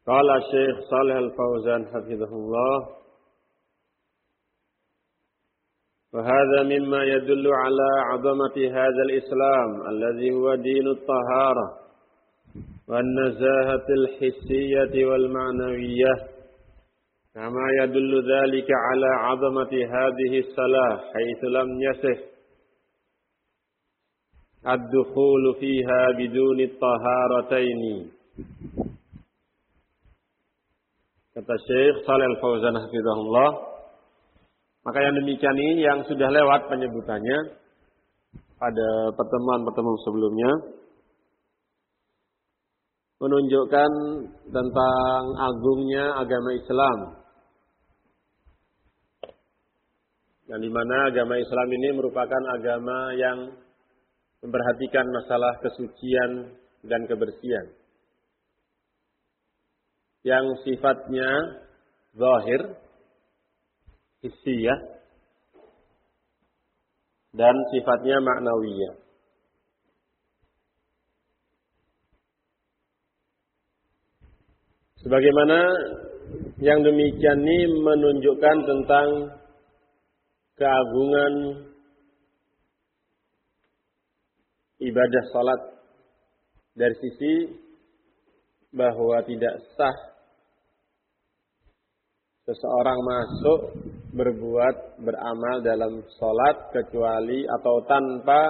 Qala Syekh Shalih Al-Fauzan hafizahullah, wa hadha mimma yadullu ala 'azamati hadzal Islam alladhi huwa dinut taharah wan nazahatil hissiyyati wal ma'nawiyyah, kama yadullu dhalika ala 'azamati hadhihi salah haitsu lam yasih ad-dukhulu fiha biduni taharataini. Kata Syekh Shalih Al-Fauzan hafizahullah, maka yang demikian ini yang sudah lewat penyebutannya pada pertemuan-pertemuan sebelumnya menunjukkan tentang agungnya agama Islam, yang dimana agama Islam ini merupakan agama yang memperhatikan masalah kesucian dan kebersihan, yang sifatnya zahir, hissiyah, dan sifatnya ma'nawiyah. Sebagaimana yang demikian ini menunjukkan tentang keagungan ibadah salat dari sisi bahwa tidak sah seseorang masuk berbuat beramal dalam salat kecuali atau tanpa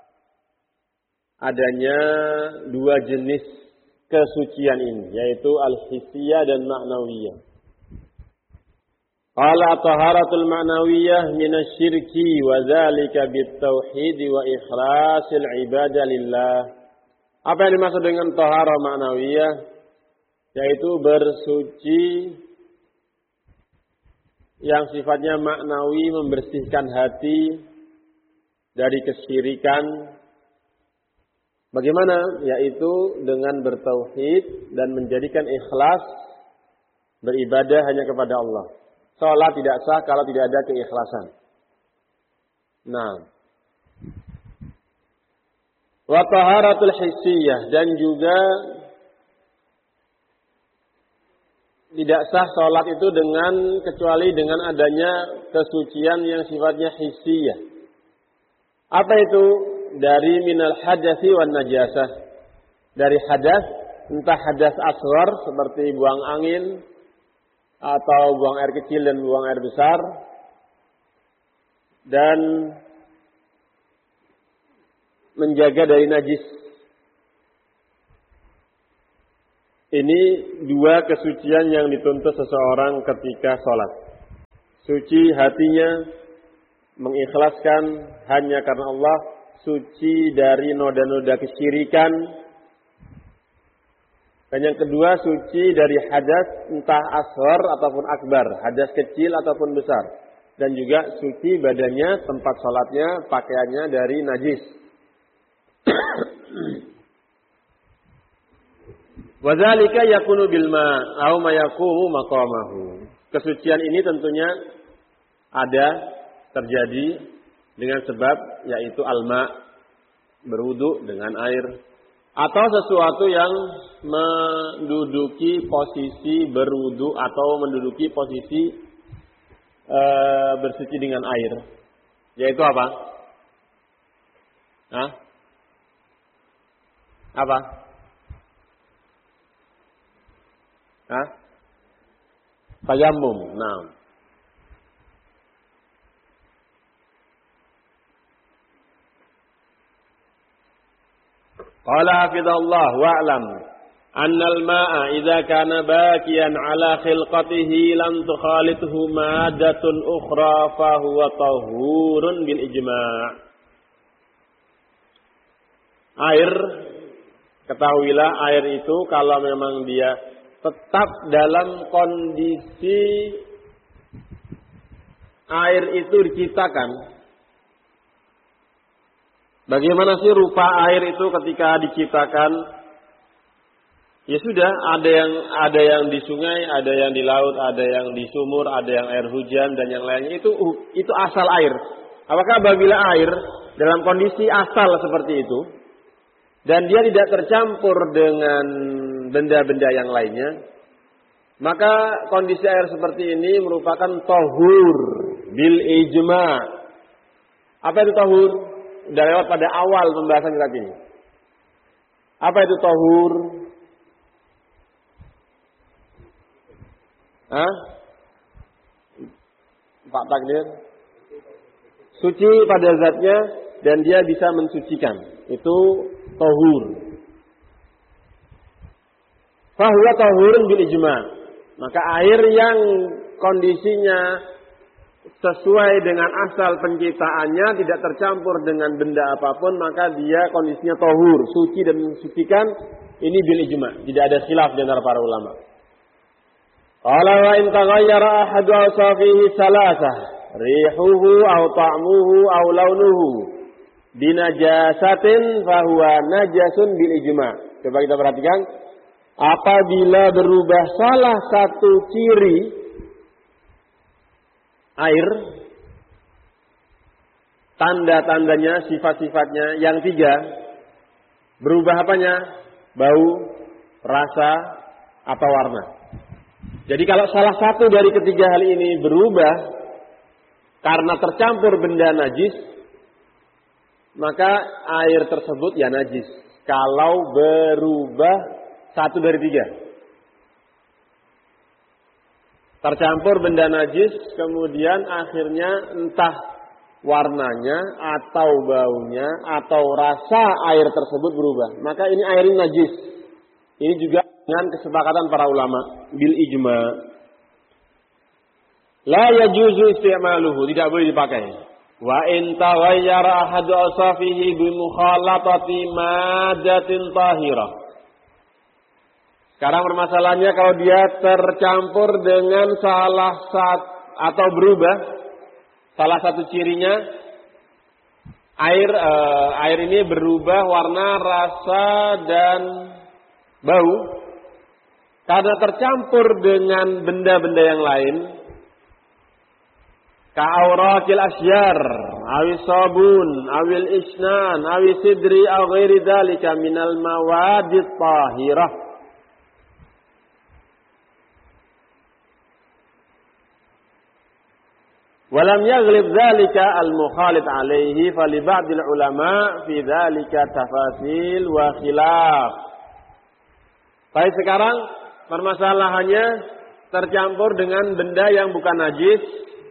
adanya dua jenis kesucian ini, yaitu al-hissiyah dan ma'nawiyah. Qala taharatul ma'nawiyah minasyirki wa dzalika bitauhid wa ikhlasil ibadah lillah. Apa yang dimaksud dengan taharah ma'nawiyah? Yaitu bersuci yang sifatnya maknawi, membersihkan hati dari kesyirikan. Bagaimana? Yaitu dengan bertauhid dan menjadikan ikhlas beribadah hanya kepada Allah. Salat tidak sah kalau tidak ada keikhlasan. Nah, wa taharatul hissiyah, dan juga tidak sah salat itu kecuali dengan adanya kesucian yang sifatnya hissiyah. Apa itu? Dari minal hadasi wan najasah. Dari hadas, entah hadas asghar seperti buang angin atau buang air kecil dan buang air besar, dan menjaga dari najis. Ini dua kesucian yang dituntut seseorang ketika sholat. Suci hatinya, mengikhlaskan hanya karena Allah, suci dari noda-noda kesyirikan. Dan yang kedua, suci dari hadas entah asghar ataupun akbar, hadas kecil ataupun besar. Dan juga suci badannya, tempat sholatnya, pakaiannya dari najis. Wadzalika yakunu bil ma' aw ma yaqumu maqamahu. Kesucian ini tentunya ada terjadi dengan sebab yaitu al-ma', berwudu dengan air, atau sesuatu yang menduduki posisi berwudu atau menduduki posisi bersuci dengan air. Yaitu apa? Hah? Apa? Hah? Tayammum. Nah. Qala hafizallah wa'lam annal ma'a idza kana bakiyan ala khilqatihi lam tukhalithu maddatun ukhra fa huwa tahurun bil ijma'. Air, ketahuilah air itu kalau memang dia tetap dalam kondisi air itu diciptakan. Bagaimana sih rupa air itu ketika diciptakan? Ya sudah, ada yang di sungai, ada yang di laut, ada yang di sumur, ada yang air hujan dan yang lainnya. Itu asal air. Apakah apabila air dalam kondisi asal seperti itu dan dia tidak tercampur dengan benda-benda yang lainnya, Maka kondisi air seperti ini merupakan tahur bil ijma. Apa itu tahur? Sudah lewat pada awal pembahasan kita ini. Apa itu tahur? Pak Takdir? Suci pada zatnya dan dia bisa mensucikan. Itu tahur. Fahuwa tahurun bil ijma. Maka air yang kondisinya sesuai dengan asal penciptaannya, tidak tercampur dengan benda apapun, maka dia kondisinya tahur, suci dan mensucikan. Ini bil ijma, tidak ada khilaf di antara para ulama. Qala wa in taghayyara ahadu awsafihi salasah, rihuhu aw ta'muhu aw launuhu binajasatin fahuwa najasun bil ijma. Coba kita perhatikan. Apabila berubah salah satu ciri air, tanda-tandanya, sifat-sifatnya yang 3, berubah apanya? Bau, rasa, atau warna. Jadi kalau salah satu dari ketiga hal ini berubah karena tercampur benda najis, maka air tersebut ya najis. Kalau berubah satu dari 3. Tercampur benda najis, kemudian akhirnya entah warnanya, atau baunya, atau rasa air tersebut berubah. Maka ini air najis. Ini juga dengan kesepakatan para ulama. Bil ijma. La yajuzu isti'maluhu. Tidak boleh dipakai. Wa in taghayyara ahadu awsafihi bimukhalatati madatin tahirah. Sekarang permasalahannya kalau dia tercampur dengan salah satu atau berubah salah satu cirinya, air ini berubah warna, rasa dan bau karena tercampur dengan benda-benda yang lain, ka'awraqil asyar, awis sabun, awil isnan, awis sidri, aw ghairi dzalika minal mawadit tahirah. Walam yaghlib dzalika al-mukhalid alaihi fali ba'dil ulama fi dzalika tafasil wa khilaf. Baik, sekarang permasalahannya tercampur dengan benda yang bukan najis,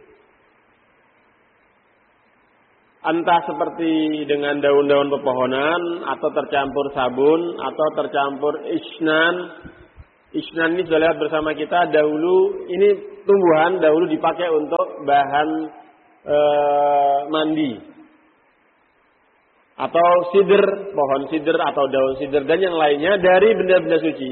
entah seperti dengan daun-daun pepohonan, atau tercampur sabun, atau tercampur isnan. Isnan ini sudah lihat bersama kita dahulu, ini tumbuhan dahulu dipakai untuk bahan mandi. Atau sider, pohon sider atau daun sider dan yang lainnya dari benda-benda suci.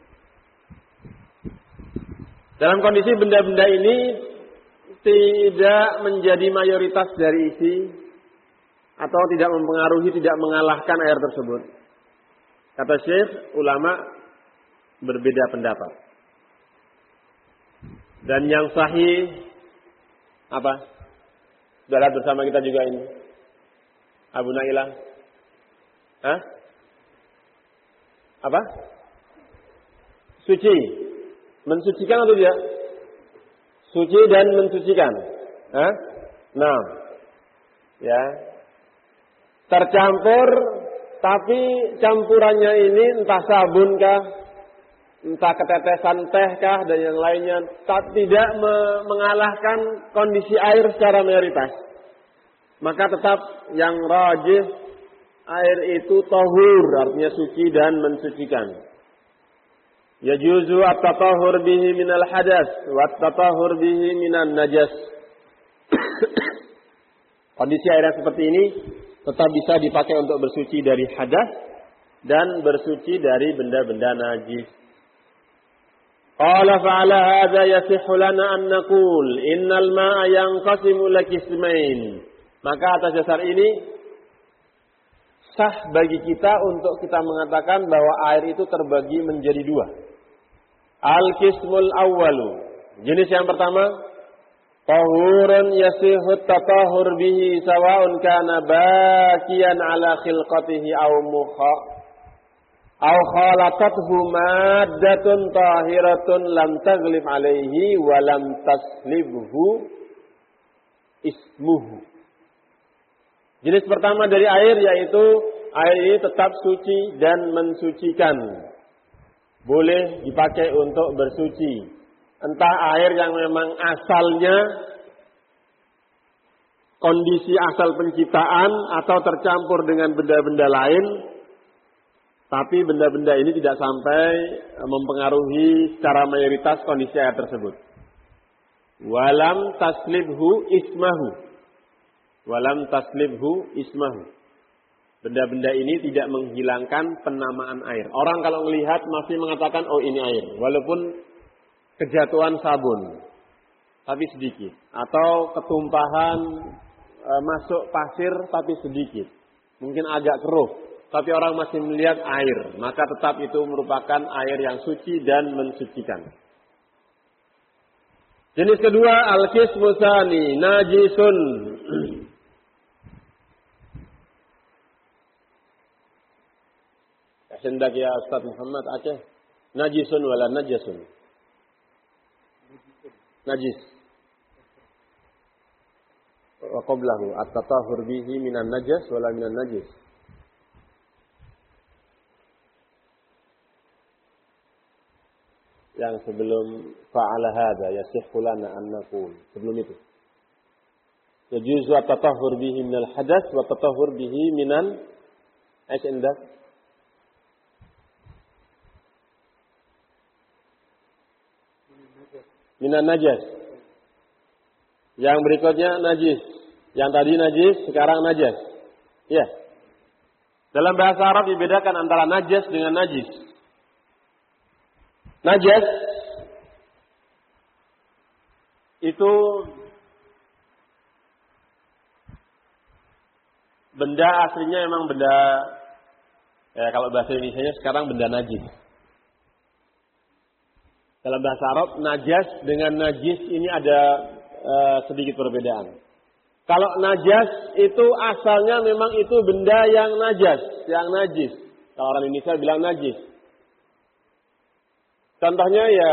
Dalam kondisi benda-benda ini tidak menjadi mayoritas dari isi atau tidak mempengaruhi, tidak mengalahkan air tersebut. Kata Syekh, ulama berbeda pendapat. Dan yang sahih apa? Sudah lihat bersama kita juga ini. Abu Nailah. Hah? Apa? Suci. Mensucikan atau tidak? Suci dan mensucikan. Hah? Nah. Ya. Tercampur, tapi campurannya ini entah sabun kah, entah ketetesan teh kah dan yang lainnya, tidak mengalahkan kondisi air secara mayoritas. Maka tetap yang rajih air itu tahur, artinya suci dan mensucikan. Yajuzu at-tatahhur bihi minal hadas wa at-tatahhur bihi minan najas. Kondisi air yang seperti ini tetap bisa dipakai untuk bersuci dari hadas dan bersuci dari benda-benda najis. Qala fa'ala hadza yasihhu lana an naqul innal ma'a yanqasimu ila qismain. Maka atas dasar ini sah bagi kita untuk kita mengatakan bahwa air itu terbagi menjadi 2. Al-qismul awwalu. Jenis yang pertama, tahurun yasihhu tatahhur bihi sawa'un kana baqiyan ala khilqatihi aw Au khalatathu maddatun tahiratun lam taghlib alaihi wa lam taslibhu ismuhu. Jenis pertama dari air yaitu air ini tetap suci dan mensucikan. Boleh dipakai untuk bersuci. Entah air yang memang asalnya kondisi asal penciptaan atau tercampur dengan benda-benda lain, tapi benda-benda ini tidak sampai mempengaruhi secara mayoritas kondisi air tersebut. Walam taslibhu ismahu. Walam taslibhu ismahu. Benda-benda ini tidak menghilangkan penamaan air. Orang kalau melihat masih mengatakan, oh ini air. Walaupun kejatuhan sabun, tapi sedikit. Atau ketumpahan masuk pasir, tapi sedikit. Mungkin agak keruh, tapi orang masih melihat air. Maka tetap itu merupakan air yang suci dan mensucikan. Jenis kedua, al-qismu tsani, najisun. Hendak ya Ustaz Muhammad Aceh. Najisun wala najasun. Najis. Wa qablahu at-tatahhur bihi minan najas wala minan najis. Yang sebelum fa'ala hadza yasihhu lana an naqul. Sebelum itu. Yajuzu at-tatahhur bihi minal hadath wa at-tatahhur bihi minan hendak minan najas. Yang berikutnya najis. Yang tadi najis, sekarang najas. Ya. Dalam bahasa Arab dibedakan antara najas dengan najis. Najas itu benda aslinya memang benda, ya kalau bahasa Indonesianya sekarang benda najis. Dalam bahasa Arab, najas dengan najis ini ada sedikit perbedaan. Kalau najas itu asalnya memang itu benda yang najas, yang najis. Kalau orang Indonesia bilang najis. Contohnya ya,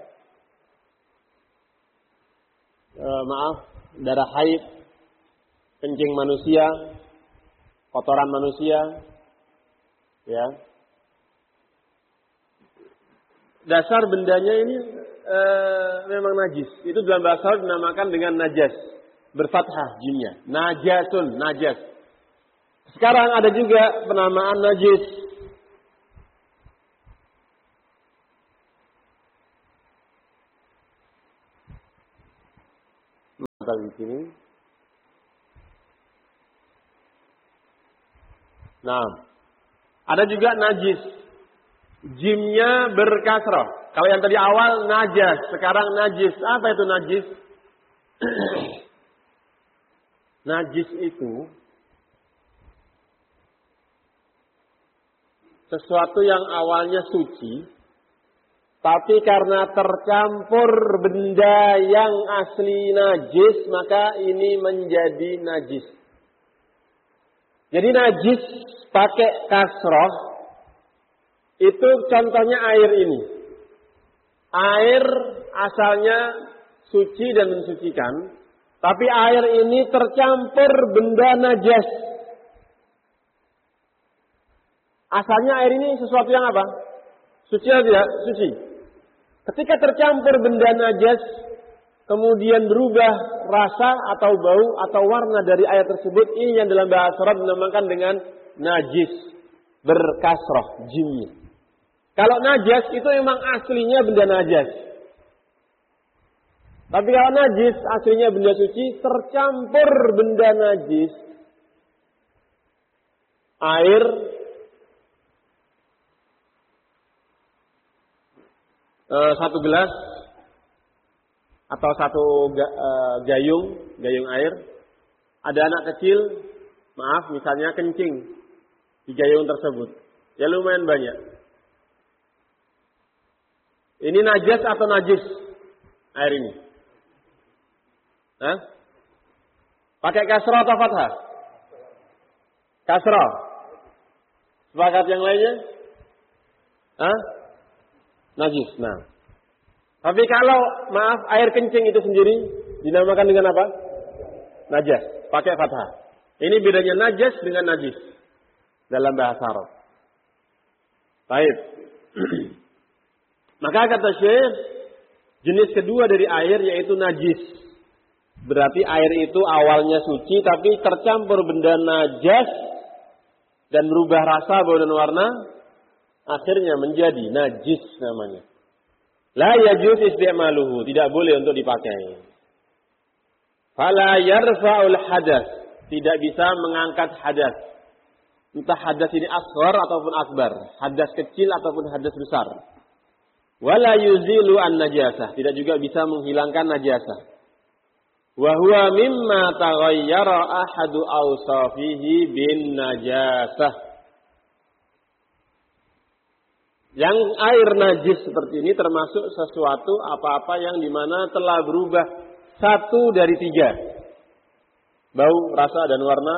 darah haid, kencing manusia, kotoran manusia, ya. Dasar bendanya ini memang najis. Itu dalam bahasa Arab dinamakan dengan najas. Berfathah jimnya. Najasun, najas. Sekarang ada juga penamaan najis. Mata di sini. Nah, ada juga najis. Jimnya berkasrah. Kalau yang tadi awal najas, sekarang najis. Apa itu najis? Najis itu sesuatu yang awalnya suci, tapi karena tercampur benda yang asli najis, maka ini menjadi najis. Jadi najis pakai kasroh, itu contohnya air ini. Air asalnya suci dan mensucikan, tapi air ini tercampur benda najas. Asalnya air ini sesuatu yang apa? Suci atau tidak? Suci. Ketika tercampur benda najas, kemudian berubah rasa atau bau atau warna dari air tersebut, ini yang dalam bahasa Arab dinamakan dengan najis. Berkasroh, jimnya. Kalau najas itu memang aslinya benda najas. Tapi kalau najis aslinya benda suci, tercampur benda najis, air, satu gelas atau satu gayung air, ada anak kecil, maaf misalnya kencing di gayung tersebut, ya lumayan banyak. Ini najas atau najis air ini? Hah? Pakai kasrah atau fathah? Kasrah. Sepakat yang lainnya? Najis. Nah. Tapi kalau air kencing itu sendiri dinamakan dengan apa? Najas. Pakai fathah. Ini bedanya najas dengan najis dalam bahasa Arab. Baik. Maka kata Syekh, jenis kedua dari air yaitu najis. Berarti air itu awalnya suci tapi tercampur benda najas dan berubah rasa, bau dan warna, akhirnya menjadi najis namanya. La yajuz isti'maluhu, tidak boleh untuk dipakai. Fala yarfa'ul hadas, tidak bisa mengangkat hadas. Entah hadas ini asghar ataupun akbar, hadas kecil ataupun hadas besar. Wala yuzilu an-najasah, tidak juga bisa menghilangkan najasah. Wa huwa mimma taghayyara ahadu awsafihi bin najasah. Yang air najis seperti ini termasuk sesuatu apa-apa yang dimana telah berubah satu dari tiga. Bau, rasa, dan warna.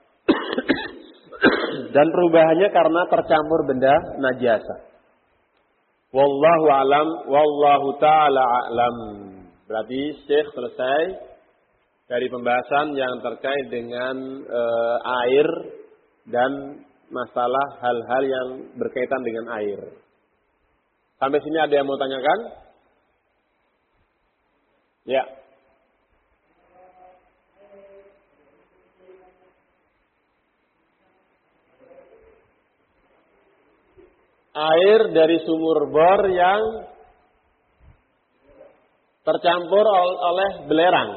Dan perubahannya karena tercampur benda najasa. Wallahu alam, wallahu ta'ala a'lam. Berarti Syekh selesai dari pembahasan yang terkait dengan air dan masalah hal-hal yang berkaitan dengan air. Sampai sini ada yang mau tanyakan? Ya. Air dari sumur bor yang tercampur oleh belerang.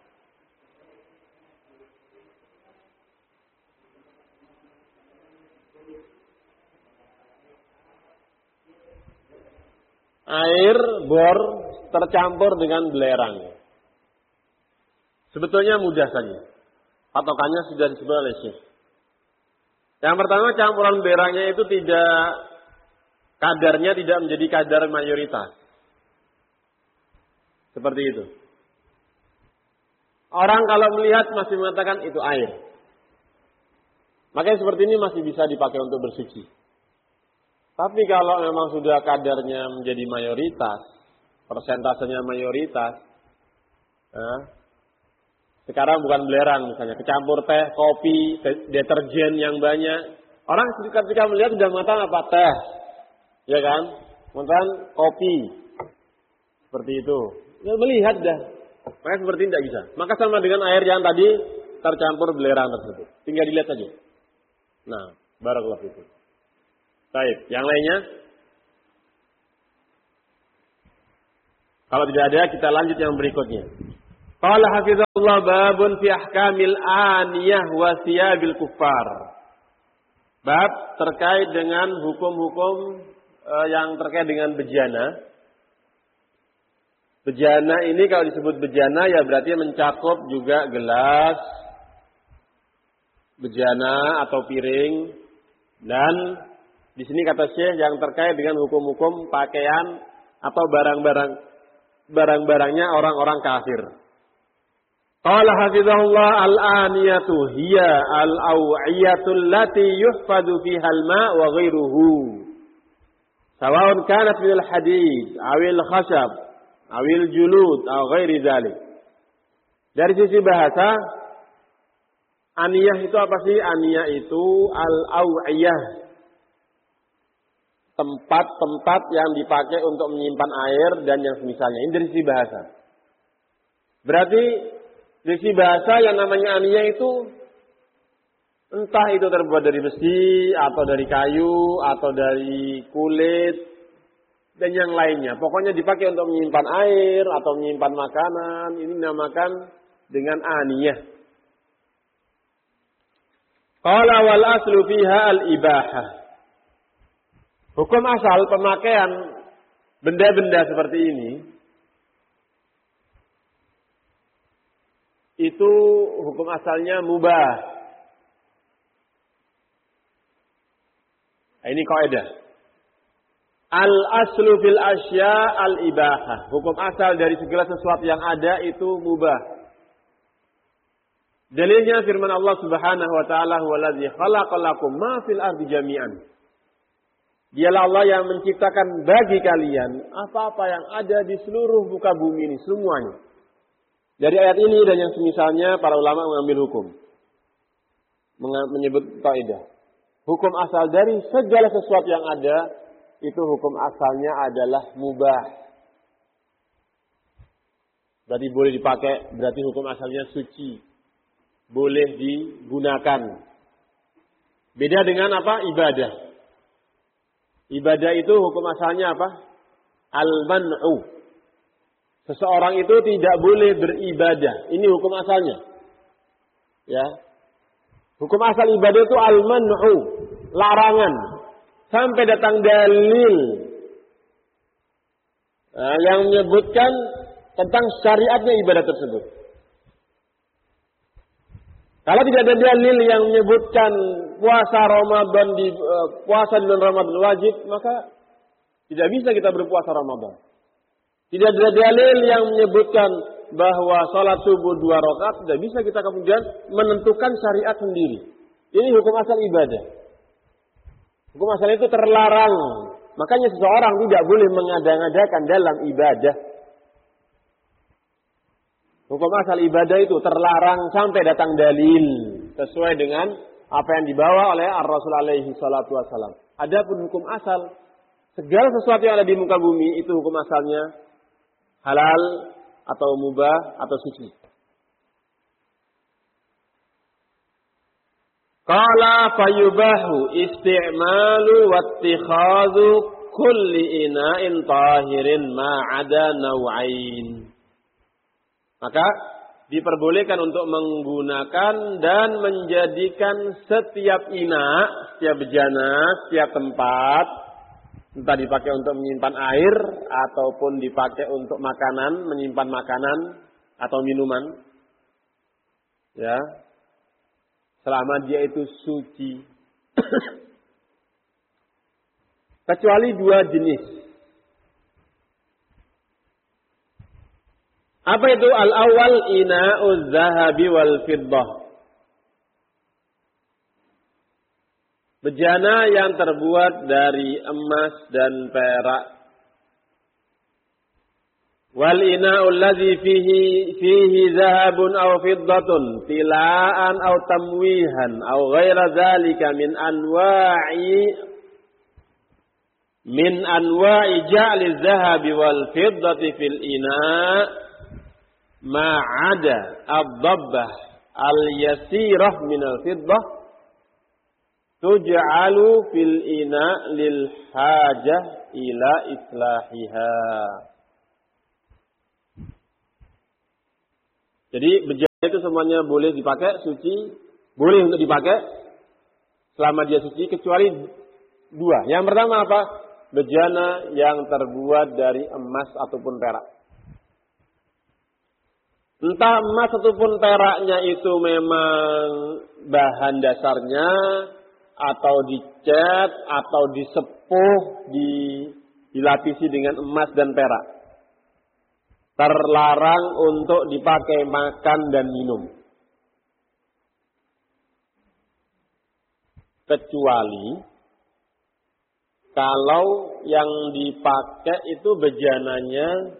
Air bor tercampur dengan belerang. Sebetulnya mudah saja. Patokannya sudah disebut oleh Syekh. Yang pertama, campuran belerangnya itu kadarnya tidak menjadi kadar mayoritas. Seperti itu. Orang kalau melihat masih mengatakan itu air. Makanya seperti ini masih bisa dipakai untuk bersuci. Tapi kalau memang sudah kadarnya menjadi mayoritas, persentasenya mayoritas, sekarang bukan belerang misalnya, kecampur teh, kopi, deterjen yang banyak. Orang ketika melihat sudah mengatakan apa? Teh, ya kan? Mengatakan kopi, seperti itu. Ya, melihat dah. Makanya seperti ini tidak bisa. Maka sama dengan air yang tadi tercampur belerang tersebut. Tinggal dilihat saja. Nah, barakallahu fikum. Baik, yang lainnya? Kalau tidak ada, kita lanjut yang berikutnya. Qala hafizahullah babun fi ahkamil aniyah wa thiyabil kuffar. Bab terkait dengan hukum-hukum yang terkait dengan bejana. Bejana ini kalau disebut bejana ya berarti mencakup juga gelas, bejana atau piring, dan di sini kata Syekh yang terkait dengan hukum-hukum pakaian atau barang-barangnya orang-orang kafir. Qala hafizahullah al-aniyatu hiya al-aw'iyatu allati yuhfadu fiha al-ma' wa ghairuhu. Sawa'un kanat min al-hadid awil khashab awil julud aw ghairi dzalik. Dari sisi bahasa, aniyah itu apa sih? Aniyah itu al-aw'iyah, tempat-tempat yang dipakai untuk menyimpan air dan yang semisalnya. Ini dari sisi bahasa. Berarti dari sisi bahasa yang namanya aniyah itu entah itu terbuat dari besi atau dari kayu atau dari kulit dan yang lainnya. Pokoknya dipakai untuk menyimpan air atau menyimpan makanan. Ini dinamakan dengan aniyah. Qala wal aslu fiha al-ibahah. Hukum asal pemakaian benda-benda seperti ini itu hukum asalnya mubah. Ini kaidah. Al-aslu fil asya al-ibahah. Hukum asal dari segala sesuatu yang ada itu mubah. Dalilnya firman Allah Subhanahu wa taala, "Huwallazi khalaqalakum ma fil ardi jami'an." Dialah Allah yang menciptakan bagi kalian apa-apa yang ada di seluruh muka bumi ini, semuanya. Dari ayat ini dan yang semisalnya para ulama mengambil hukum. Menyebut kaidah. Hukum asal dari segala sesuatu yang ada, itu hukum asalnya adalah mubah. Berarti boleh dipakai, berarti hukum asalnya suci. Boleh digunakan. Beda dengan apa? Ibadah. Ibadah itu hukum asalnya apa? Al-man'u. Seseorang itu tidak boleh beribadah. Ini hukum asalnya. Ya. Hukum asal ibadah itu al-man'u. Larangan. Sampai datang dalil yang menyebutkan tentang syariatnya ibadah tersebut. Kalau tidak ada dalil yang menyebutkan puasa Ramadan puasa di bulan Ramadan wajib, maka tidak bisa kita berpuasa Ramadan. Tidak ada dalil yang menyebutkan bahwa salat subuh 2 rakaat, tidak bisa kita kemudian menentukan syariat sendiri. Ini hukum asal ibadah. Hukum asal itu terlarang. Makanya seseorang tidak boleh mengada-ngadakan dalam ibadah. Hukum asal ibadah itu terlarang sampai datang dalil sesuai dengan apa yang dibawa oleh Ar-Rasul alaihi salatu wassalam. Adapun hukum asal, segala sesuatu yang ada di muka bumi itu hukum asalnya halal atau mubah atau suci. Qala fayubahu isti'malu wattikhadhu kulli ina'in tahirin ma'ada naw'ain. Maka diperbolehkan untuk menggunakan dan menjadikan setiap ina, setiap bejana, setiap tempat, entah dipakai untuk menyimpan air ataupun dipakai untuk makanan, menyimpan makanan atau minuman. Ya. Selama dia itu suci. Kecuali 2 jenis. Apa itu? Al-awwal ina'uz zahabi wal fiddah. Bejana yang terbuat dari emas dan perak. Wal ina'ul ladzi fihi zahabun aw fiddatun tila'an aw tamwihan aw ghaira dzalika min anwa'i ja'li zahabi wal fiddati fil ina' ma'ada ad-dabbah al-yasirah minal fiddah tuj'alu fil ina lil hajah ila islahiha. Jadi bejana itu semuanya boleh dipakai, suci, boleh untuk dipakai selama dia suci, kecuali 2. Yang pertama apa? Bejana yang terbuat dari emas ataupun perak. Entah emas ataupun peraknya itu memang bahan dasarnya, atau dicat, atau disepuh, dilapisi dengan emas dan perak. Terlarang untuk dipakai makan dan minum. Kecuali kalau yang dipakai itu bejananya,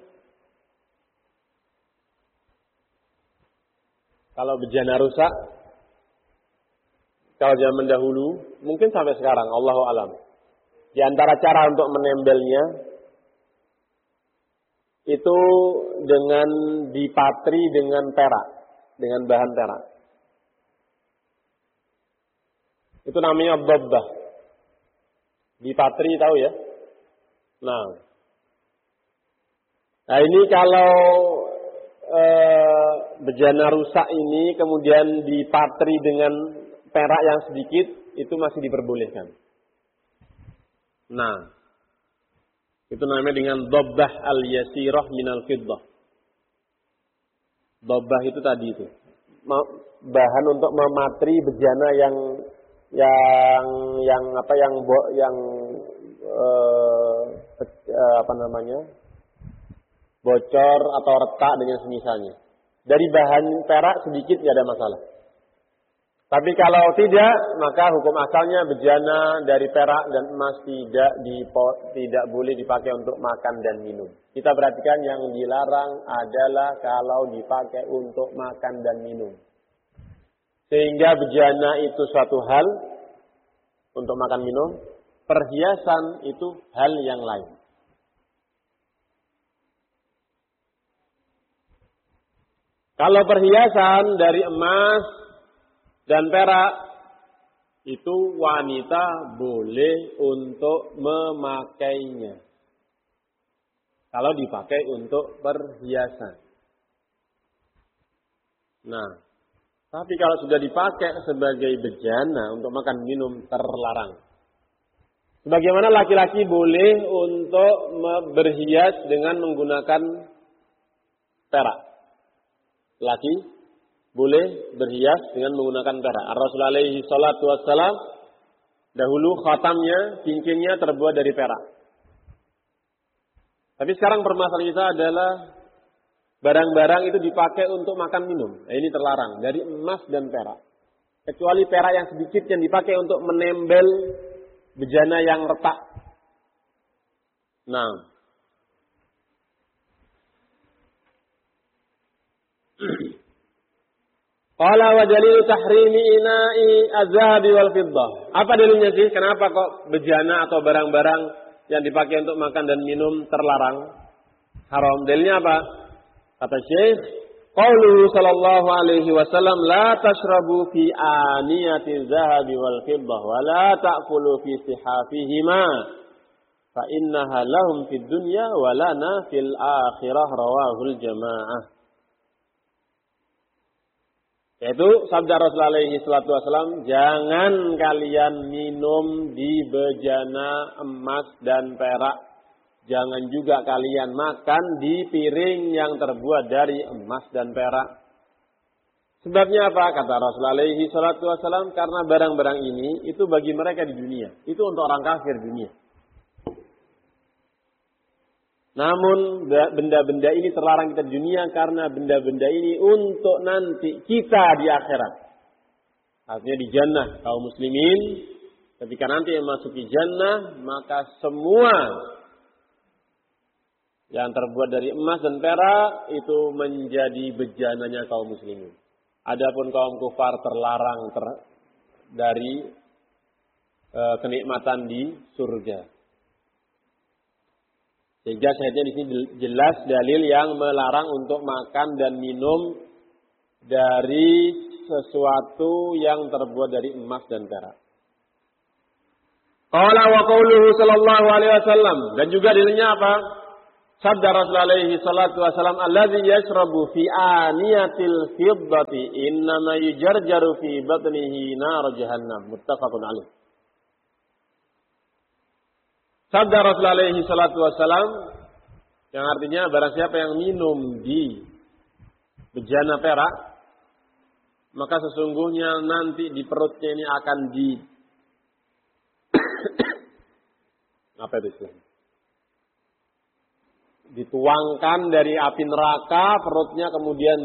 kalau bejana rusak, kalau zaman dahulu, mungkin sampai sekarang, Allahu a'lam. Di antara cara untuk menembelnya, itu dengan dipatri dengan perak, dengan bahan perak. Itu namanya dabbah. Dipatri, tahu ya? Nah ini kalau bejana rusak ini kemudian dipatri dengan perak yang sedikit, itu masih diperbolehkan. Nah, itu namanya dengan dabbah al-yasirah minal fiddah. Dabbah itu tadi itu bahan untuk mematri bejana yang bocor atau retak dengan semisalnya. Dari bahan perak sedikit tidak ada masalah. Tapi kalau tidak, maka hukum asalnya bejana dari perak dan emas tidak boleh dipakai untuk makan dan minum. Kita perhatikan yang dilarang adalah kalau dipakai untuk makan dan minum. Sehingga bejana itu suatu hal untuk makan minum, perhiasan itu hal yang lain. Kalau perhiasan dari emas dan perak, itu wanita boleh untuk memakainya. Kalau dipakai untuk perhiasan. Nah, tapi kalau sudah dipakai sebagai bejana untuk makan minum, terlarang. Sebagaimana laki-laki boleh untuk berhias dengan menggunakan perak. Laki boleh berhias dengan menggunakan perak. Rasulullah alaihi salatu wassalam dahulu khatamnya, cincinnya terbuat dari perak. Tapi sekarang permasalahan kita adalah barang-barang itu dipakai untuk makan minum. Nah, ini terlarang dari emas dan perak. Kecuali perak yang sedikit yang dipakai untuk menembel bejana yang retak. Nah, qala wa dalilu tahrimi ina'i az-zahabi wal fiddah. Apa dalilnya sih? Kenapa kok bejana atau barang-barang yang dipakai untuk makan dan minum terlarang? Haram. Dalilnya apa? Kata Syekh, qauluhu sallallahu alaihi wasallam, la tashrabu fi aniyati az-zahabi wal fiddah wa la ta'kulu fi sihafihima fa innaha lahum fid dunya wa lana fil akhirah, rawahul jamaah. Yaitu sabda Rasulullah alaihi salatu wasallam, jangan kalian minum di bejana emas dan perak. Jangan juga kalian makan di piring yang terbuat dari emas dan perak. Sebabnya apa? Kata Rasulullah alaihi salatu wasallam, karena barang-barang ini itu bagi mereka di dunia. Itu untuk orang kafir dunia. Namun benda-benda ini terlarang kita di dunia karena benda-benda ini untuk nanti kita di akhirat. Artinya di jannah kaum muslimin ketika nanti memasuki jannah, maka semua yang terbuat dari emas dan perak itu menjadi bejananya kaum muslimin. Adapun kaum kufar terlarang dari kenikmatan di surga. Sehingga syahidnya di sini jelas dalil yang melarang untuk makan dan minum dari sesuatu yang terbuat dari emas dan perak. Qala wa qauluhu sallallahu alaihi wasallam, dan juga dalilnya apa? Sabda Rasulullah alaihi salatu wasallam, allazi yashrabu fi aniyatil fiddati innama yujarjaru fi batnihi nar jahannam. Muttafaqun alaih. Sabda Rasulullah alaihi salatu wassalam, yang artinya barang siapa yang minum di bejana perak, maka sesungguhnya nanti di perutnya ini akan dituangkan dari api neraka, perutnya kemudian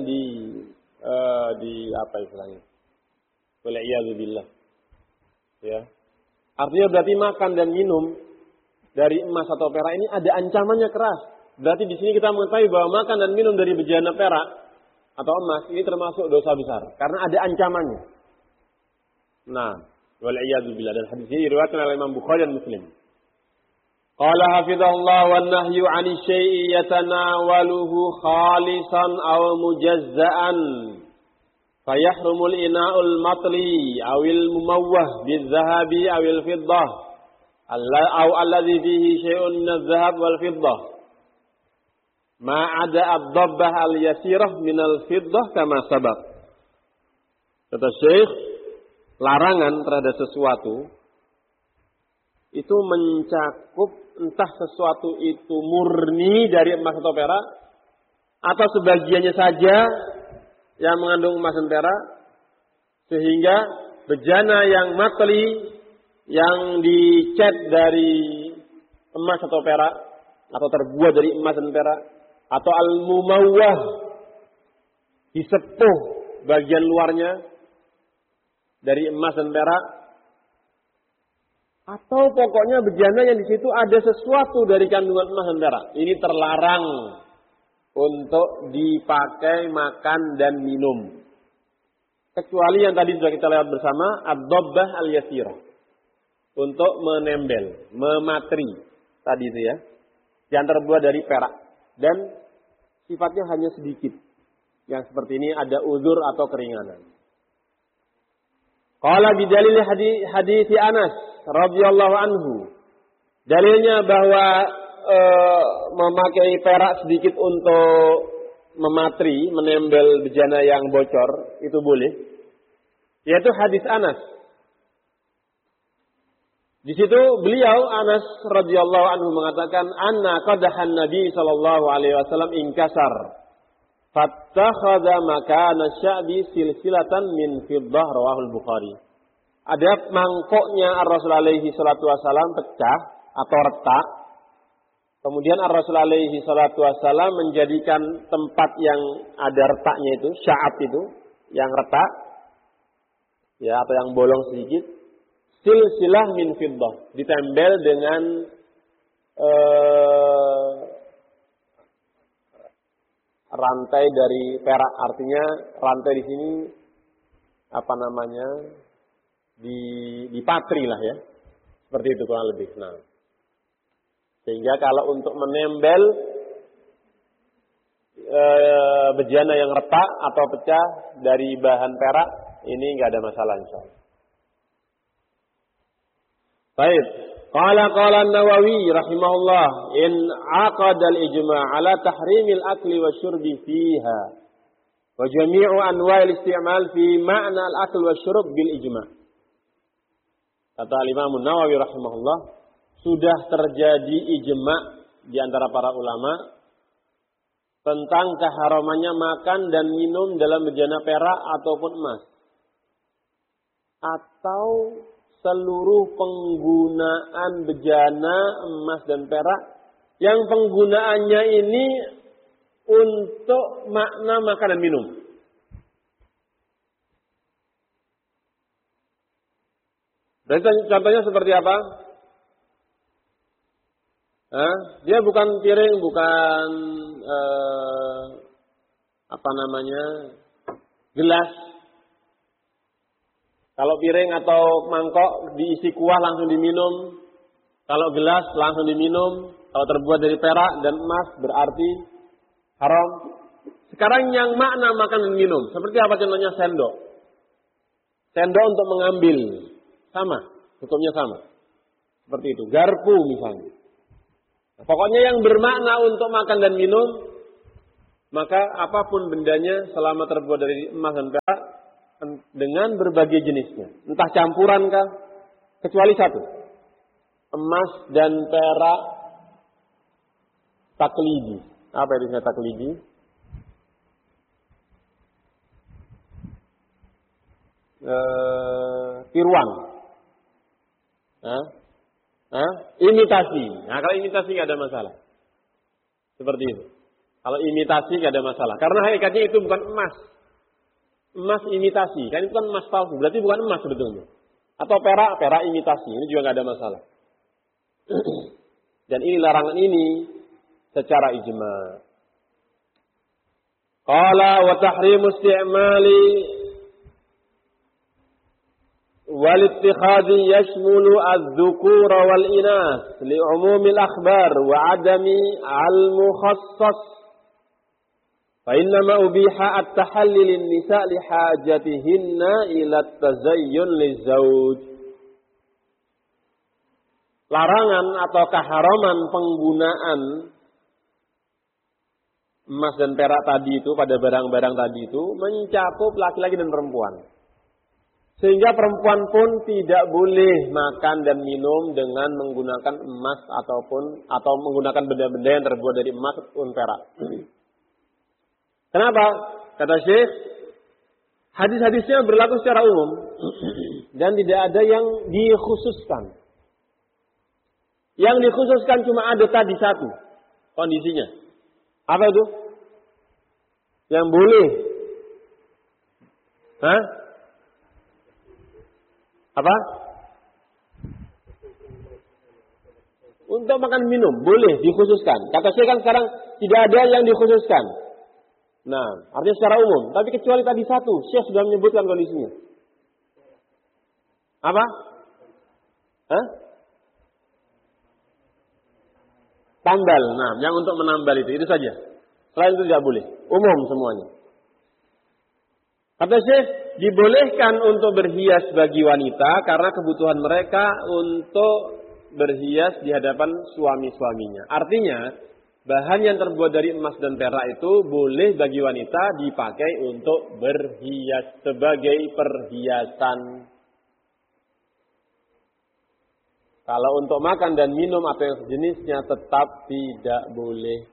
Wal'iyadzubillah. Ya. Artinya berarti makan dan minum dari emas atau perak ini ada ancamannya keras. Berarti di sini kita mengetahui bahwa makan dan minum dari bejana perak atau emas ini termasuk dosa besar karena ada ancamannya. Nah, wal'iyadzubillah, dan hadis ini diriwayatkan oleh Imam Bukhari dan Muslim. Qala hafizahullah wan nahyu 'ani syai'i yatanawaluhu khalisan aw mujazza'an fayahrumul ina'ul matli awil mumawwah bil-zahabi awil fiddah aw alladhi fihi syai'un min az-zahab wal fiddah ma 'ada ad-dabbah al-yasirah min al-fiddah kama sabaq. Kata Syekh, larangan terhadap sesuatu itu mencakup entah sesuatu itu murni dari emas atau perak atau sebagiannya saja yang mengandung emas dan perak, sehingga bejana yang matli yang dicat dari emas atau perak atau terbuat dari emas dan perak atau al-mumawwah disepuh bagian luarnya dari emas dan perak, atau pokoknya bejana yang di situ ada sesuatu dari kandungan emas dan perak. Ini terlarang untuk dipakai makan dan minum. Kecuali yang tadi sudah kita lewat bersama, ad-dabbah al-yasirah. Untuk menembel, mematri. Tadi itu ya. Yang terbuat dari perak. Dan sifatnya hanya sedikit. Yang seperti ini ada uzur atau keringanan. Qala bidalil hadis Anas radhiyallahu anhu. Dalilnya bahwa memakai perak sedikit untuk mematri, menembel bejana yang bocor, itu boleh. Yaitu hadis Anas. Di situ beliau Anas radhiyallahu anhu mengatakan, "Anna qadahan Nabi sallallahu alaihi wasallam inkasar. Fattakhadha makana sya'bi silsilatan min fiddah," rawahul Bukhari. Ada mangkoknya Ar-Rasul alaihi salatu wasallam pecah atau retak. Kemudian Ar-Rasul alaihi salatu wasallam menjadikan tempat yang ada retaknya itu, sya'ab itu, yang retak, ya, atau yang bolong sedikit, silsilah min fiddah, ditempel dengan rantai dari perak. Artinya rantai di sini apa namanya, dipatri lah ya, seperti itu kurang lebih. Nah, sehingga kalau untuk menembel bejana yang retak atau pecah dari bahan perak, ini nggak ada masalah insyaallah. Baik. Qala An-Nawawi rahimahullah, in aqada al-ijma' ala tahrimil akli wa syurbi fiha wa jami'u anwa'il isti'mal fi ma'na al-akl wa syurb bil ijma'. Kata Imam An-Nawawi rahimahullah, sudah terjadi ijma' di antara para ulama tentang keharamannya makan dan minum dalam bejana perak ataupun emas, atau seluruh penggunaan bejana emas dan perak yang penggunaannya ini untuk makna makan dan minum. Dan contohnya seperti apa? Dia bukan piring, bukan gelas. Kalau piring atau mangkok diisi kuah langsung diminum. Kalau gelas langsung diminum. Kalau terbuat dari perak dan emas berarti haram. Sekarang yang makna makan dan minum. Seperti apa contohnya? Sendok. Sendok untuk mengambil. Sama. Hukumnya sama. Seperti itu. Garpu misalnya. Nah, pokoknya yang bermakna untuk makan dan minum. Maka apapun bendanya selama terbuat dari emas dan perak, dengan berbagai jenisnya, entah campuran kah, kecuali satu, emas dan perak taklidi. Apa itu taklidi? Tiruan, imitasi. Nah, kalau imitasi nggak ada masalah, seperti itu. Kalau imitasi nggak ada masalah, karena hakikatnya itu bukan emas. Emas imitasi, kan itu kan emas palsu, berarti bukan emas sebetulnya. Atau perak imitasi, ini juga nggak ada masalah. Dan ini larangan ini secara ijma. Qala wa tahrimu isti'mali wal ittikhadhi yashmulu adh-dhukura wal inas li'umumil akhbar wa adami al-mukhassas. فإنما أبيح التحلي للنساء لحاجتهن إلى التزين للزوج. Larangan atau keharaman penggunaan emas dan perak tadi itu pada barang-barang tadi itu mencakup laki-laki dan perempuan. Sehingga perempuan pun tidak boleh makan dan minum dengan menggunakan emas atau menggunakan benda-benda yang terbuat dari emas ataupun perak. Kenapa? Kata Syekh, hadis-hadisnya berlaku secara umum dan tidak ada yang dikhususkan. Yang dikhususkan cuma ada tadi satu kondisinya. Apa itu? Yang boleh Apa? Untuk makan minum boleh dikhususkan. Kata saya kan sekarang tidak ada yang dikhususkan. Nah, artinya secara umum. Tapi kecuali tadi satu, Syekh sudah menyebutkan kondisinya. Apa? Hah? Tambal. Nah, yang untuk menambal itu saja. Selain itu tidak boleh. Umum semuanya. Kata Syekh, dibolehkan untuk berhias bagi wanita karena kebutuhan mereka untuk berhias di hadapan suami-suaminya. Artinya, bahan yang terbuat dari emas dan perak itu boleh bagi wanita dipakai untuk berhias sebagai perhiasan. Kalau untuk makan dan minum atau yang sejenisnya tetap tidak boleh.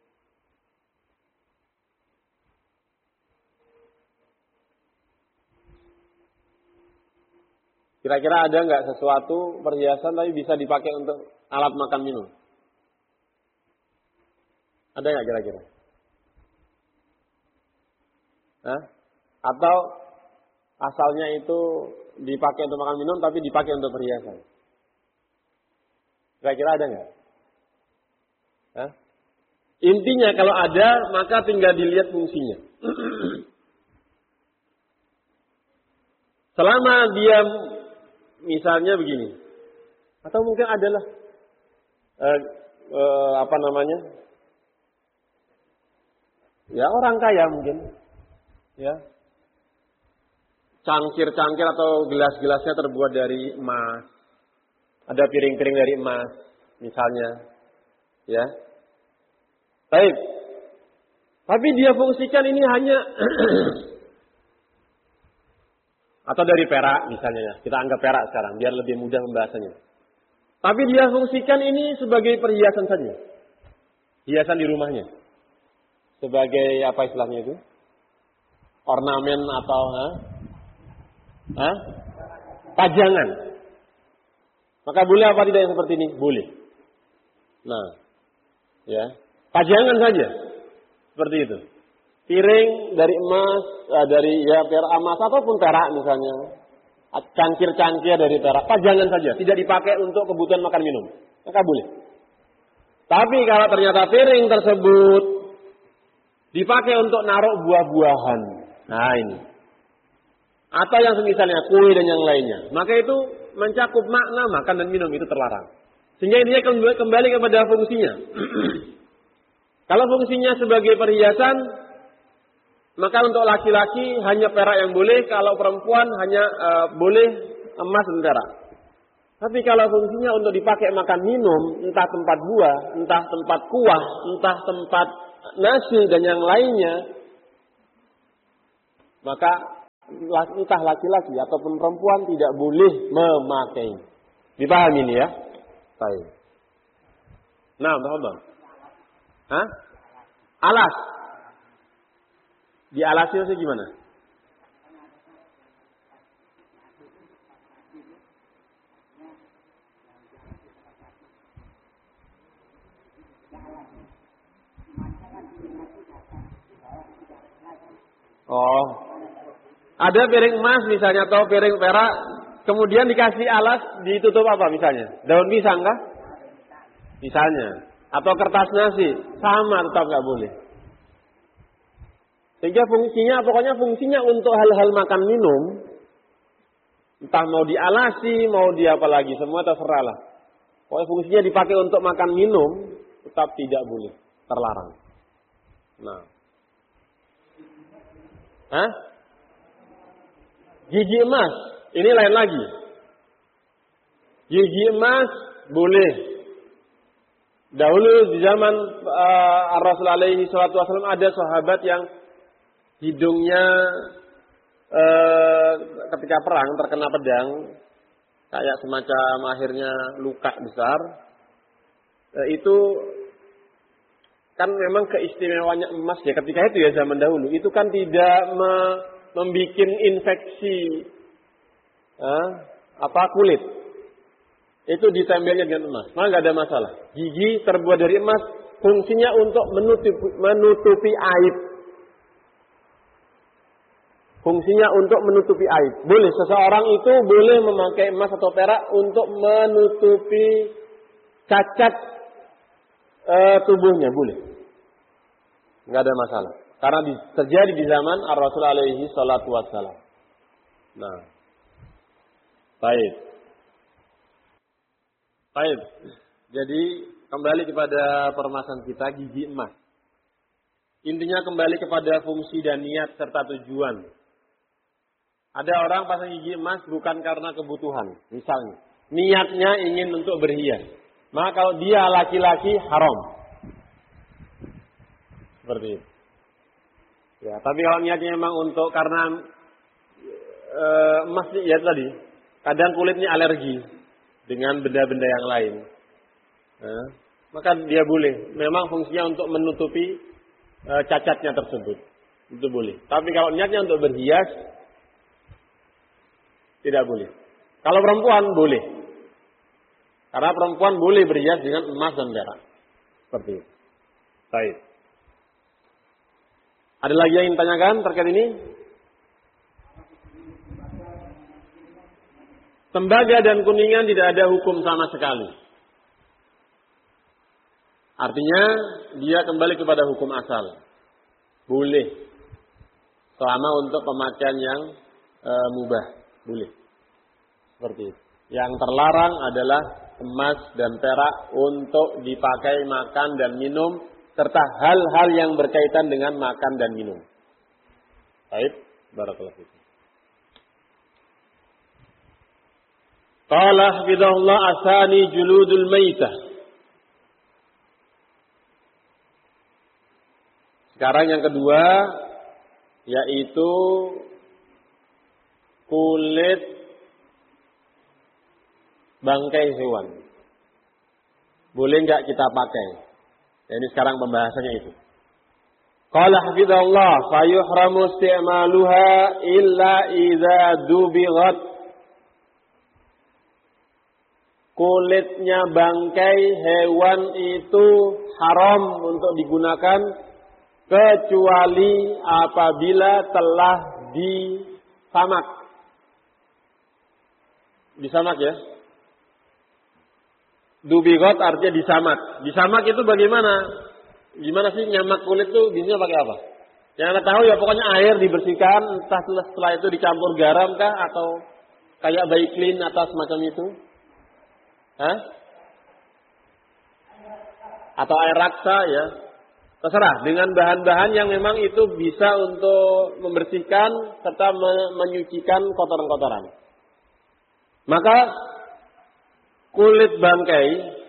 Kira-kira ada nggak sesuatu perhiasan tapi bisa dipakai untuk alat makan minum? Ada nggak kira-kira? Hah? Atau asalnya itu dipakai untuk makan minum tapi dipakai untuk perhiasan? Kira-kira ada nggak? Hah? Intinya kalau ada maka tinggal dilihat fungsinya. Selama dia misalnya begini, atau mungkin adalah apa namanya, ya orang kaya mungkin, ya cangkir-cangkir atau gelas-gelasnya terbuat dari emas, ada piring-piring dari emas, misalnya, ya. Baik, tapi dia fungsikan ini hanya atau dari perak misalnya ya. Kita anggap perak sekarang biar lebih mudah membahasanya. Tapi dia fungsikan ini sebagai perhiasan saja. Hiasan di rumahnya. Sebagai apa istilahnya itu? Ornamen atau pajangan. Maka boleh apa tidak yang seperti ini? Boleh. Nah, ya. Pajangan saja. Seperti itu. Piring dari emas, dari ya perak emas ataupun perak misalnya, cangkir-cangkir dari perak, pajangan saja, tidak dipakai untuk kebutuhan makan minum, maka boleh. Tapi kalau ternyata piring tersebut dipakai untuk naruh buah-buahan, nah ini, atau yang semisalnya kue dan yang lainnya, maka itu mencakup makna makan dan minum itu terlarang. Sehingga dia kembali kepada fungsinya. Kalau fungsinya sebagai perhiasan, maka untuk laki-laki hanya perak yang boleh, kalau perempuan hanya boleh emas dan perak. Tapi kalau fungsinya untuk dipakai makan minum, entah tempat buah, entah tempat kuah, entah tempat nasi dan yang lainnya, maka entah laki-laki ataupun perempuan tidak boleh memakai. Dipahami ini ya? Baik. Nah, betul. Hah? Alas. Di alasnya itu gimana? Oh, ada piring emas misalnya atau piring perak, kemudian dikasih alas ditutup apa misalnya? Daun pisang kah? Misalnya, atau kertas nasi, sama tetap nggak boleh. Sehingga fungsinya, pokoknya fungsinya untuk hal-hal makan minum, entah mau dialasi, mau di apa lagi, semua terserah lah. Pokoknya fungsinya dipakai untuk makan minum, tetap tidak boleh, terlarang. Nah, gigi emas, ini lain lagi. Gigi emas boleh. Dahulu di zaman Rasul alaihi salatu wasallam ada sahabat yang hidungnya ketika perang terkena pedang, kayak semacam akhirnya luka besar. Itu kan memang keistimewaannya emas ya ketika itu ya, zaman dahulu. Itu kan tidak membuat infeksi kulit. Itu ditempelnya dengan emas, maka nggak ada masalah. Gigi terbuat dari emas, fungsinya untuk menutupi aib. Fungsinya untuk menutupi aib. Boleh, seseorang itu boleh memakai emas atau perak untuk menutupi cacat tubuhnya, boleh. Enggak ada masalah. Karena terjadi di zaman Ar-Rasul alaihi salatu wassalam. Nah. Baik. Baik. Jadi kembali kepada permasalahan kita gigi emas. Intinya kembali kepada fungsi dan niat serta tujuan. Ada orang pasang gigi emas bukan karena kebutuhan, misalnya. Niatnya ingin untuk berhias. Maka kalau dia laki-laki haram. Seperti itu. Ya, tapi kalau niatnya memang untuk karena emas ya tadi, kadang kulitnya alergi dengan benda-benda yang lain. Nah, maka dia boleh. Memang fungsinya untuk menutupi cacatnya tersebut. Itu boleh. Tapi kalau niatnya untuk berhias, tidak boleh. Kalau perempuan boleh. Karena perempuan boleh berhias dengan emas dan perak. Seperti itu. Baik. Ada lagi yang ingin ditanyakan terkait ini? Tembaga dan kuningan tidak ada hukum sama sekali. Artinya dia kembali kepada hukum asal. Boleh. Selama untuk pemakaian yang mubah. Boleh. Seperti itu. Yang terlarang adalah emas dan perak untuk dipakai makan dan minum serta hal-hal yang berkaitan dengan makan dan minum. Baik, barakallahu fikum. Qala hafizahullah asani juludul maitah. Sekarang yang kedua yaitu kulit bangkai hewan. Boleh enggak kita pakai? Ini sekarang pembahasannya itu. Qala hafizahullah fa yuhramu isti'maluha illa idza dubighat. Kulitnya bangkai hewan itu haram untuk digunakan kecuali apabila telah disamak. Disamak ya. Dubigot artinya disamak. Disamak itu bagaimana? Gimana sih nyamak kulit itu biasanya pakai apa? Yang Anda tahu ya pokoknya air dibersihkan, entah setelah itu dicampur garam kah atau kayak Baiklin atau semacam itu? Hah? Atau air raksa ya? Terserah dengan bahan-bahan yang memang itu bisa untuk membersihkan serta menyucikan kotoran-kotoran. Maka kulit bangkai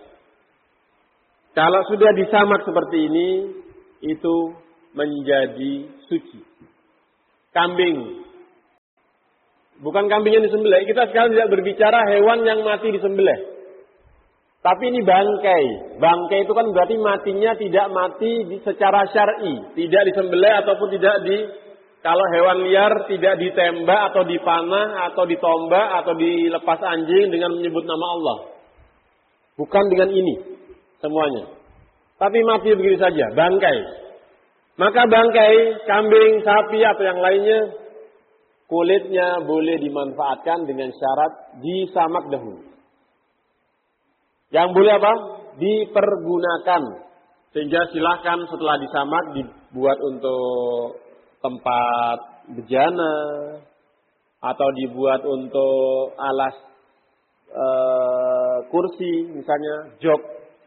kalau sudah disamak seperti ini itu menjadi suci. Kambing, bukan kambing yang disembelih. Kita sekarang tidak berbicara hewan yang mati disembelih. Tapi ini bangkai. Bangkai itu kan berarti matinya tidak mati secara syar'i, tidak disembelih ataupun tidak kalau hewan liar tidak ditembak atau dipanah atau ditombak atau dilepas anjing dengan menyebut nama Allah. Bukan dengan ini semuanya. Tapi mati begitu saja, bangkai. Maka bangkai, kambing, sapi atau yang lainnya, kulitnya boleh dimanfaatkan dengan syarat disamak dahulu. Yang boleh apa? Dipergunakan. Sehingga silahkan setelah disamak dibuat untuk tempat bejana atau dibuat untuk alas kursi misalnya jok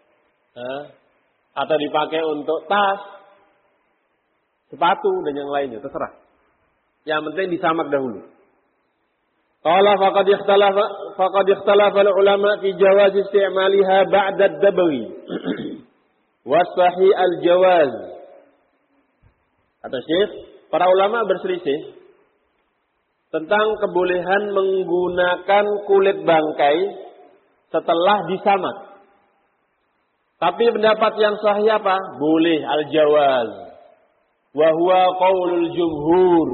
atau dipakai untuk tas, sepatu dan yang lainnya terserah. Yang penting disamak dahulu. Qala faqad ikhtalafa al-ulama fi jawaz isti'maliha ba'da ad-dabghi wa sahih al-jawaz. Kata Syekh, para ulama berselisih tentang kebolehan menggunakan kulit bangkai setelah disamak. Tapi pendapat yang sahih apa? Boleh al-jawaz. Wa huwa qaulul jumhur.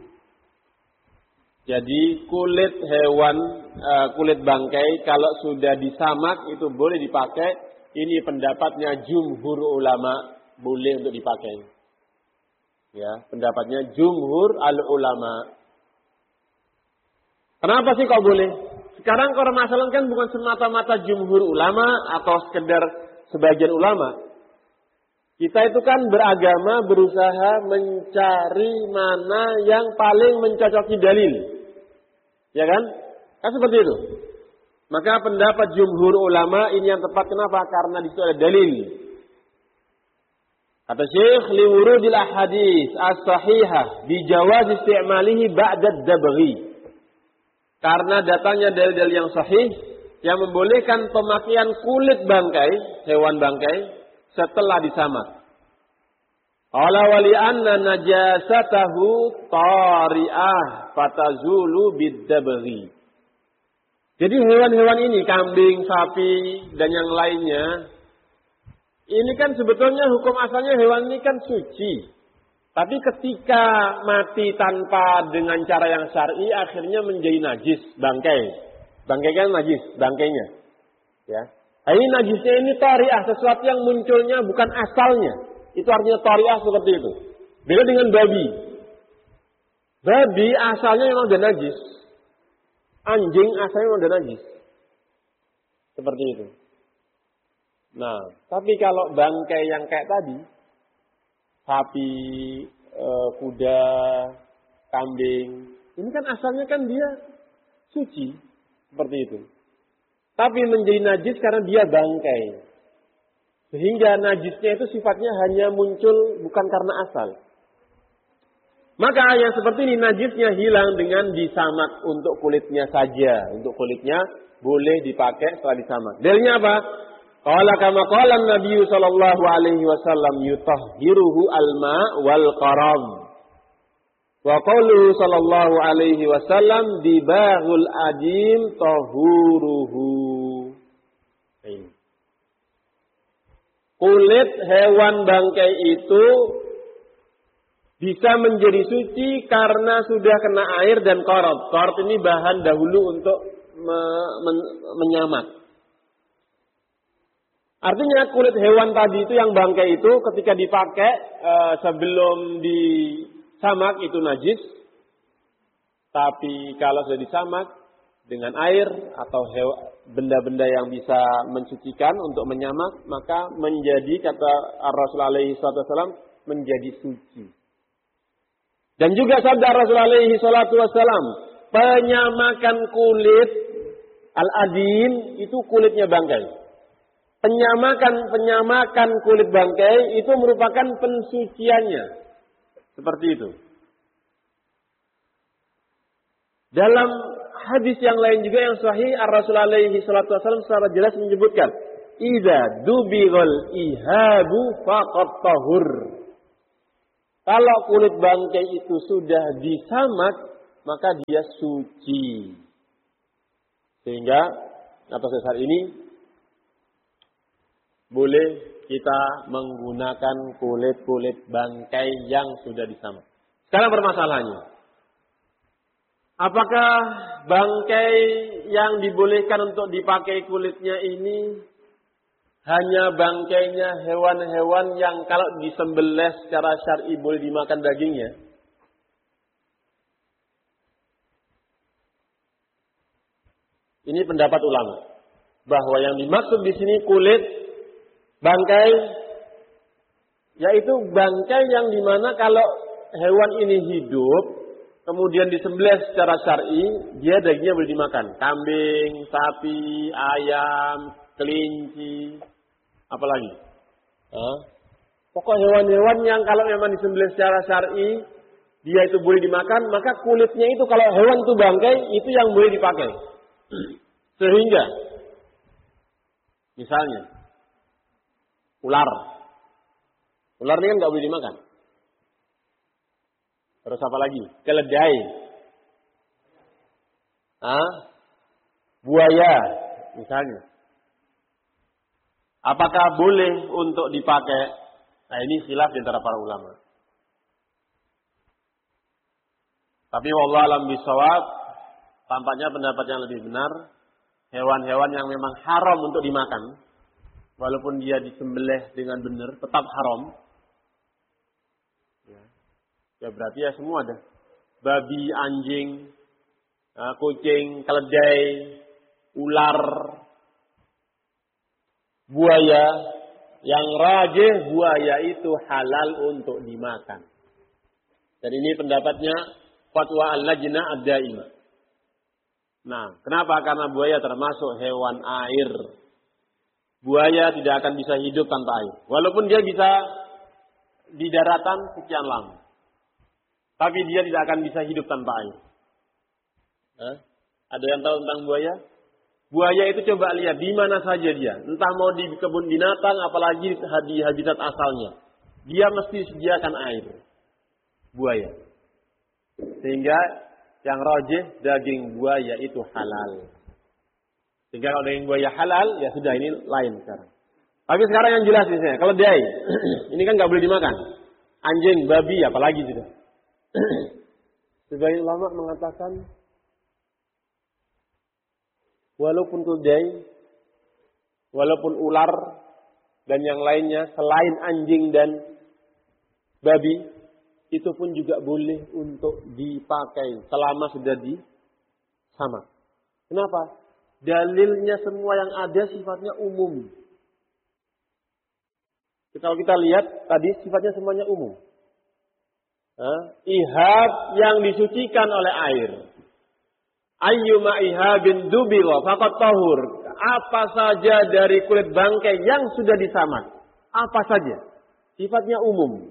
Jadi kulit hewan, kulit bangkai kalau sudah disamak itu boleh dipakai. Ini pendapatnya jumhur ulama, boleh untuk dipakai. Ya, pendapatnya jumhur al-ulama. Kenapa sih kok boleh? Sekarang kalau masalah kan bukan semata-mata jumhur ulama atau sekedar sebagian ulama. Kita itu kan beragama berusaha mencari mana yang paling mencocoki dalil. Ya kan? Kan seperti itu. Maka pendapat jumhur ulama ini yang tepat. Kenapa? Karena di situ ada dalil. Kata Syekh, liwurudil ahadits as-sahihah bijawaz isti'malihi ba'da ad-dabghi. Karena datangnya dalil-dalil yang sahih yang membolehkan pemakaian kulit bangkai, hewan bangkai setelah disamak. Qala wali anna najasatahu tari'ah fatazulu bid-dabghi. Jadi hewan-hewan ini, kambing, sapi, dan yang lainnya, ini kan sebetulnya hukum asalnya hewan ini kan suci. Tapi ketika mati tanpa dengan cara yang syar'i, akhirnya menjadi najis, bangkai. Bangkai kan najis, bangkainya. Ya. Ini najisnya ini tari'ah, sesuatu yang munculnya bukan asalnya. Itu artinya tari'ah seperti itu. Beda dengan babi. Babi asalnya memang udah najis. Anjing asalnya memang udah najis. Seperti itu. Nah, tapi kalau bangkai yang kayak tadi, sapi, kuda, kambing, ini kan asalnya kan dia suci. Seperti itu. Tapi menjadi najis karena dia bangkai. Sehingga najisnya itu sifatnya hanya muncul bukan karena asal. Maka yang seperti ini najisnya hilang dengan disamak untuk kulitnya saja. Untuk kulitnya boleh dipakai setelah disamak. Dalilnya apa? Qala kama qala Nabi sallallahu alaihi wasallam yutahhiruhu al-ma' wal qaram. Wa qauluhu sallallahu alaihi wasallam dibahul adim tahuruhu. Ini. Kulit hewan bangkai itu bisa menjadi suci karena sudah kena air dan qarab. Qarab ini bahan dahulu untuk menyamak. Artinya kulit hewan tadi itu yang bangkai itu ketika dipakai sebelum disamak itu najis. Tapi kalau sudah disamak dengan air atau benda-benda yang bisa mensucikan untuk menyamak, maka menjadi kata Rasulullah alaihi wasallam menjadi suci. Dan juga sabda Rasulullah alaihi wasallam, penyamakan kulit al-adim itu kulitnya bangkai. Penyamakan kulit bangkai itu merupakan pensuciannya. Seperti itu. Dalam hadis yang lain juga yang sahih, Rasulullah alaihi wasallam secara jelas menyebutkan, "Idza dubighal ihabu faqad tahur." Kalau kulit bangkai itu sudah disamak, maka dia suci. Sehingga atas dasar ini boleh kita menggunakan kulit-kulit bangkai yang sudah disamak. Sekarang permasalahannya. Apakah bangkai yang dibolehkan untuk dipakai kulitnya ini hanya bangkainya hewan-hewan yang kalau disembelih secara syar'i boleh dimakan dagingnya? Ini pendapat ulama. Bahwa yang dimaksud di sini kulit bangkai, yaitu bangkai yang dimana kalau hewan ini hidup, kemudian disembelih secara syar'i, dia dagingnya boleh dimakan. Kambing, sapi, ayam, kelinci, apalagi. Pokok hewan-hewan yang kalau memang disembelih secara syar'i, dia itu boleh dimakan, maka kulitnya itu kalau hewan itu bangkai, itu yang boleh dipakai. Sehingga, misalnya, ular. Ular ini kan nggak boleh dimakan. Terus apa lagi? Keledai. Buaya, misalnya. Apakah boleh untuk dipakai? Nah, ini khilaf di antara para ulama. Tapi wallahu alam bisawab, tampaknya pendapat yang lebih benar, hewan-hewan yang memang haram untuk dimakan, walaupun dia disembelih dengan benar, tetap haram. Ya berarti ya semua ada. Babi, anjing, kucing, keledai, ular, buaya. Yang rajih buaya itu halal untuk dimakan. Dan ini pendapatnya fatwa al-lajnah ad-daimah. Nah, kenapa? Karena buaya termasuk hewan air. Buaya tidak akan bisa hidup tanpa air. Walaupun dia bisa di daratan sekian lama. Tapi dia tidak akan bisa hidup tanpa air. Ada yang tahu tentang buaya? Buaya itu coba lihat di mana saja dia. Entah mau di kebun binatang, apalagi di habitat asalnya. Dia mesti sediakan air. Buaya. Sehingga yang rajih daging buaya itu halal. Sehingga kalau daging buaya halal, ya sudah ini lain sekarang. Tapi sekarang yang jelas misalnya, keledai. Ini kan nggak boleh dimakan. Anjing, babi, apalagi sudah. Sebagian ulama mengatakan walaupun keledai, walaupun ular, dan yang lainnya selain anjing dan babi, itu pun juga boleh untuk dipakai selama sudah sama. Kenapa? Dalilnya semua yang ada sifatnya umum. Kalau kita lihat tadi sifatnya semuanya umum. Ihab yang disucikan oleh air. Ayyuma ihabin dubira faqad tahur. Apa saja dari kulit bangkai yang sudah disamat. Apa saja. Sifatnya umum.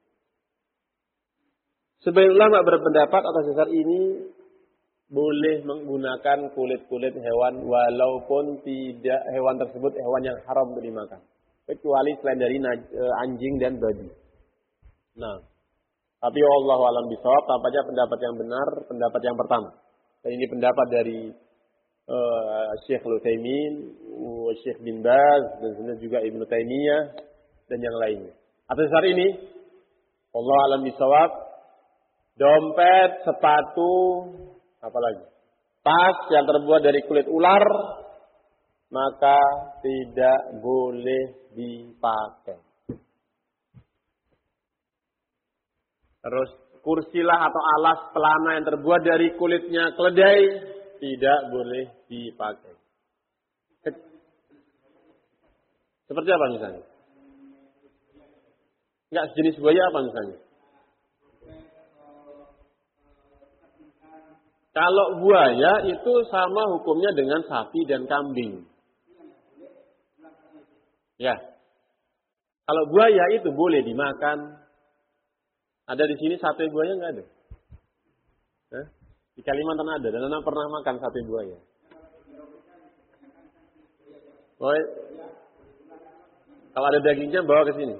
Sebagian ulama berpendapat atas dasar ini boleh menggunakan kulit-kulit hewan walaupun tidak hewan tersebut hewan yang haram untuk dimakan. Kecuali selain dari anjing dan babi. Nah, tapi wallahu a'lam bishawab, tampaknya pendapat yang benar, pendapat yang pertama. Dan ini pendapat dari Syekh Al-Utsaimin, Syekh bin Baz, dan juga Ibnu Taimiyah dan yang lainnya. Atas dasar ini, wallahu a'lam bishawab, dompet, sepatu, apalagi tas yang terbuat dari kulit ular, maka tidak boleh dipakai. Terus kursilah atau alas pelana yang terbuat dari kulitnya keledai tidak boleh dipakai. Seperti apa misalnya? Enggak sejenis buaya apa misalnya? Kalau buaya itu sama hukumnya dengan sapi dan kambing. Ya. Kalau buaya itu boleh dimakan. Ada di sini sate buaya nggak ada? Di Kalimantan ada. Dan Anda pernah makan sate buaya? Oh, kalau ada dagingnya bawa ke sini.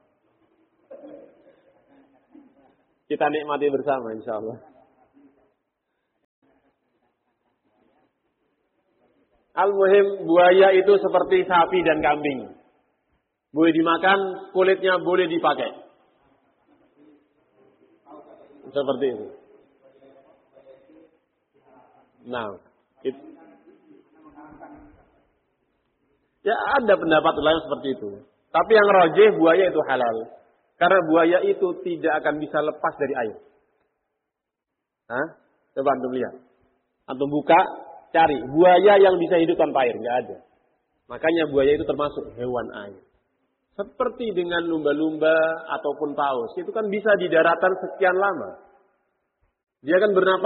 Kita nikmati bersama insya Allah. Al-muhim buaya itu seperti sapi dan kambing. Boleh dimakan, kulitnya boleh dipakai. Seperti itu. Nah, ya ada pendapat lain seperti itu. Tapi yang rajih buaya itu halal. Karena buaya itu tidak akan bisa lepas dari air. Coba antum lihat. Antum buka, cari buaya yang bisa hidup tanpa air, nggak ada. Makanya buaya itu termasuk hewan air. Seperti dengan lumba-lumba ataupun paus, itu kan bisa di daratan sekian lama. Dia kan bernapas